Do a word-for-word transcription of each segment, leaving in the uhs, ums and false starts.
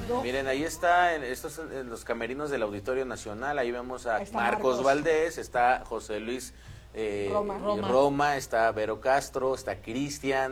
No. Miren, ahí está, en, estos son en los camerinos del Auditorio Nacional, ahí vemos a Marcos, Marcos Valdés, está José Luis eh, Roma. Roma. Roma. Roma, está Vero Castro, está Cristian,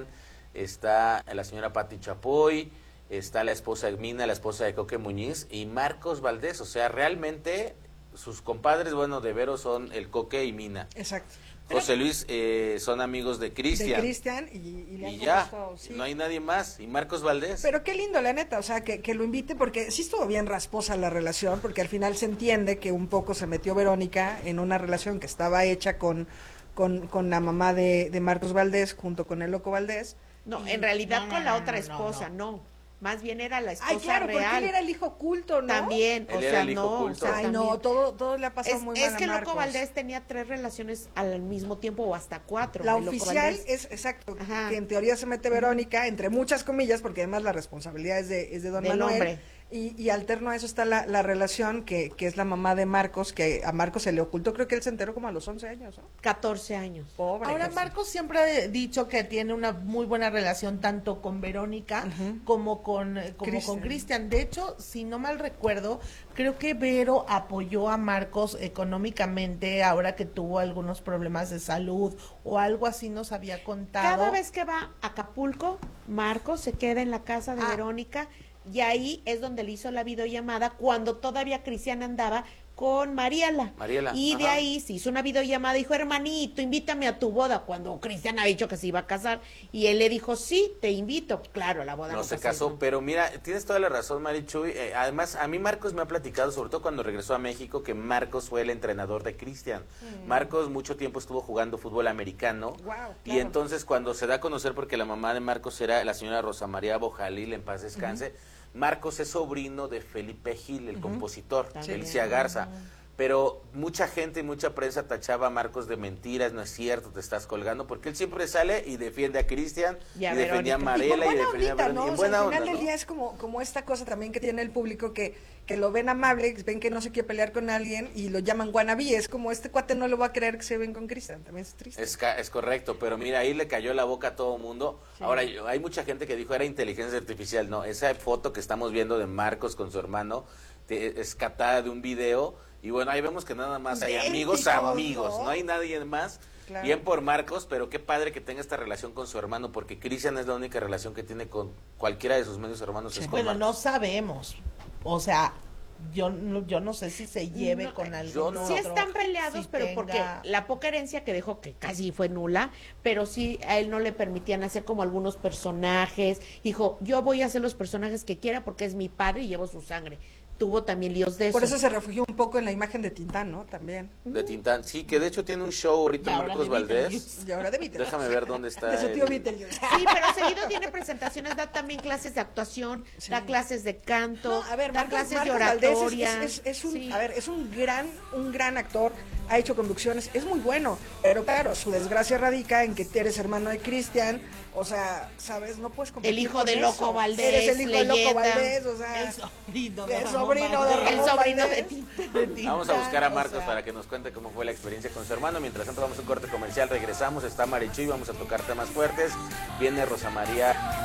está la señora Pati Chapoy, está la esposa de Mina, la esposa de Coque Muñiz y Marcos Valdés, o sea, realmente sus compadres, bueno, de Vero son el Coque y Mina. Exacto. José Luis eh, son amigos de Cristian. De Cristian y, y, le y han ya, compuesto, sí. no hay nadie más. Y Marcos Valdés. Pero qué lindo, la neta, o sea, que, que lo invite, porque sí estuvo bien rasposa la relación, porque al final se entiende que un poco se metió Verónica en una relación que estaba hecha con, con, con la mamá de, de Marcos Valdés, junto con el Loco Valdés. No, y, en realidad no, con no, la no, otra no, esposa, no. no. Más bien era la esposa Ay, claro, real. porque él era el hijo oculto, ¿no? También, Él o era sea, el hijo no. oculto. O sea, Ay, también. no, todo, todo le ha pasado Es, muy es mal que a Loco Marcos. Valdés tenía tres relaciones al mismo tiempo o hasta cuatro. La el Loco oficial Valdés. es, exacto, Ajá. que en teoría se mete Verónica, entre muchas comillas, porque además la responsabilidad es de, es de don Del Manuel. hombre. Y, y alterno a eso está la, la relación que, que es la mamá de Marcos, que a Marcos se le ocultó, creo que él se enteró como a los once años, ¿no? catorce años. Pobre. Ahora Jesús. Marcos siempre ha dicho que tiene una muy buena relación tanto con Verónica Ujú. como con eh, como Cristian. con Cristian. De hecho, si no mal recuerdo, creo que Vero apoyó a Marcos económicamente ahora que tuvo algunos problemas de salud o algo así nos había contado. Cada vez que va a Acapulco, Marcos se queda en la casa de Ah. Verónica y ahí es donde le hizo la videollamada cuando todavía Cristian andaba con Mariela. Mariela, Y de ajá. ahí se hizo una videollamada, dijo, hermanito, invítame a tu boda, cuando Cristian ha dicho que se iba a casar. Y él le dijo, sí, te invito. Claro, la boda no, No se pasó. casó, pero mira, tienes toda la razón, Marichuy. Eh, además, a mí Marcos me ha platicado, sobre todo cuando regresó a México, que Marcos fue el entrenador de Cristian. Mm. Marcos mucho tiempo estuvo jugando fútbol americano. Guau, Y claro. entonces cuando se da a conocer, porque la mamá de Marcos era la señora Rosa María Bojalil, en paz descanse, Marcos es sobrino de Felipe Gil, el compositor, También. Felicia Garza. Pero mucha gente y mucha prensa tachaba a Marcos de mentiras, no es cierto, te estás colgando, porque él siempre sale y defiende a Cristian, y, Y a defendía a Verónica. Y por Mariela, y, buena defendía a ondita, Verónica. ¿no? En O sea, buena al onda, final del ¿no? día es como, como esta cosa también que tiene el público que, que lo ven amable, ven que no se quiere pelear con alguien y lo llaman wannabe. Es como este cuate no lo va a creer que se ven con Cristian, también es triste. Es, ca- es correcto, pero mira, ahí le cayó la boca a todo mundo. Ahora, yo- hay mucha gente que dijo era inteligencia artificial. No, esa foto que estamos viendo de Marcos con su hermano te- es catada de un video. Y bueno, ahí vemos que nada más hay amigos, Idénticos, amigos, ¿no? no hay nadie más. Claro. Bien por Marcos, pero qué padre que tenga esta relación con su hermano, porque Cristian es la única relación que tiene con cualquiera de sus medios hermanos. Es con Bueno, no Marcos. sabemos. O sea, yo no, yo no sé si se lleve No, con yo algún no. otro. Sí están peleados, si pero tenga- porque la poca herencia que dejó, que casi fue nula, pero sí a él no le permitían hacer como algunos personajes. Dijo, yo voy a hacer los personajes que quiera porque es mi padre y llevo su sangre. Tuvo también líos de eso. Por eso se refugió un poco en la imagen de Tintán, ¿no? También. De Tintán, sí, que de hecho tiene un show ahorita Y ahora Marcos de Valdés. Beetlejuice. Y ahora de Beetlejuice. Déjame ver dónde está. De su tío el- Beetlejuice. Sí, pero seguido tiene presentaciones, da también clases de actuación, Sí. da clases de canto, No, a ver, da Marcos, clases Marcos de Valdés es- oratoria. es, es- es un, Sí. a ver, es un gran, un gran actor, ha hecho conducciones, es muy bueno, pero claro, su desgracia radica en que eres hermano de Cristian, o sea, sabes, no puedes competir El hijo con de eso. Loco Valdés, Eres el hijo de Loco leyenda. Valdés, o sea, El sobrino de el Ramón sobrino de Valdés. El Ramón sobrino de Valdés. Tintán. Vamos a buscar a o Marcos sea. para que nos cuente cómo fue la experiencia con su hermano. Mientras tanto vamos a un corte comercial, regresamos, está Marichuy, vamos a tocar temas fuertes. Viene Rosa María